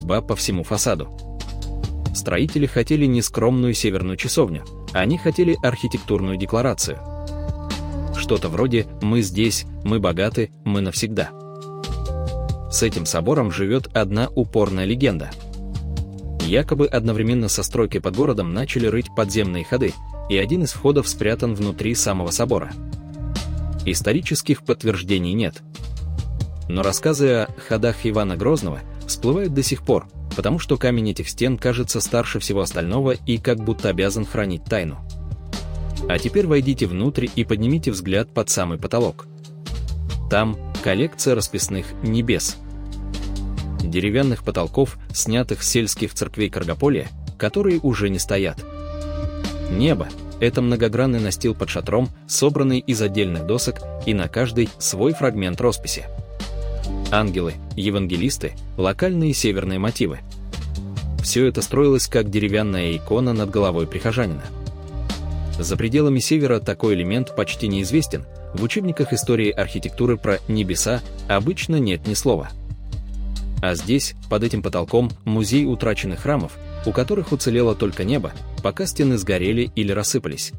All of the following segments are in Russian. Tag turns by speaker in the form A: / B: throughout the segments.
A: по всему фасаду. Строители хотели не скромную северную часовню, они хотели архитектурную декларацию. Что-то вроде «мы здесь, мы богаты, мы навсегда». С этим собором живет одна упорная легенда. Якобы одновременно со стройкой под городом начали рыть подземные ходы, и один из входов спрятан внутри самого собора. Исторических подтверждений нет. Но рассказы о ходах Ивана Грозного всплывают до сих пор, потому что камень этих стен кажется старше всего остального и как будто обязан хранить тайну. А теперь войдите внутрь и поднимите взгляд под самый потолок. Там коллекция расписных небес. Деревянных потолков, снятых с сельских церквей Каргополя, которые уже не стоят. Небо — это многогранный настил под шатром, собранный из отдельных досок, и на каждой свой фрагмент росписи. Ангелы, евангелисты, локальные северные мотивы. Все это строилось как деревянная икона над головой прихожанина. За пределами севера такой элемент почти неизвестен, в учебниках истории архитектуры про небеса обычно нет ни слова. А здесь, под этим потолком, музей утраченных храмов, у которых уцелело только небо, пока стены сгорели или рассыпались.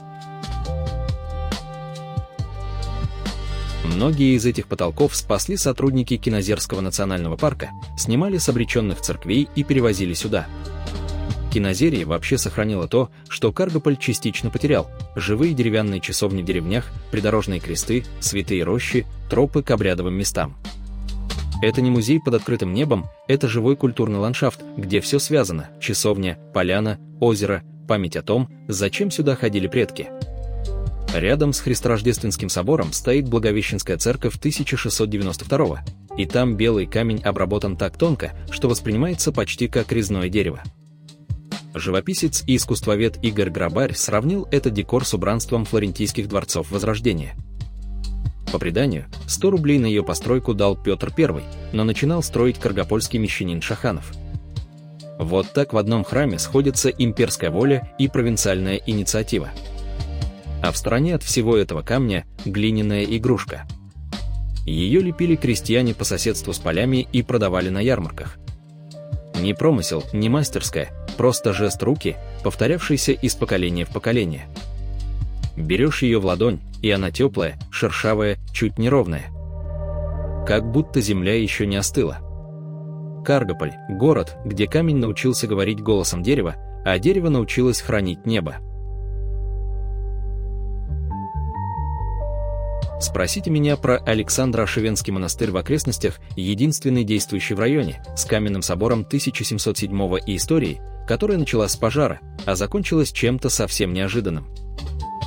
A: Многие из этих потолков спасли сотрудники Кинозерского национального парка, снимали с обреченных церквей и перевозили сюда. Кинозерье вообще сохранило то, что Каргополь частично потерял: живые деревянные часовни в деревнях, придорожные кресты, святые рощи, тропы к обрядовым местам. Это не музей под открытым небом, это живой культурный ландшафт, где все связано: часовня, поляна, озеро, память о том, зачем сюда ходили предки. Рядом с Христорождественским собором стоит Благовещенская церковь 1692, и там белый камень обработан так тонко, что воспринимается почти как резное дерево. Живописец и искусствовед Игорь Грабарь сравнил этот декор с убранством флорентийских дворцов Возрождения. По преданию, 100 рублей на ее постройку дал Петр I, но начинал строить каргопольский мещанин Шаханов. Вот так в одном храме сходятся имперская воля и провинциальная инициатива. А в стороне от всего этого камня глиняная игрушка. Ее лепили крестьяне по соседству с полями и продавали на ярмарках. Не промысел, не мастерская, просто жест руки, повторявшийся из поколения в поколение. Берешь ее в ладонь, и она теплая, шершавая, чуть неровная. Как будто земля еще не остыла. Каргополь — город, где камень научился говорить голосом дерева, а дерево научилось хранить небо. Спросите меня про Александро-Ошевенский монастырь в окрестностях, единственный действующий в районе, с каменным собором 1707 и историей, которая началась с пожара, а закончилась чем-то совсем неожиданным.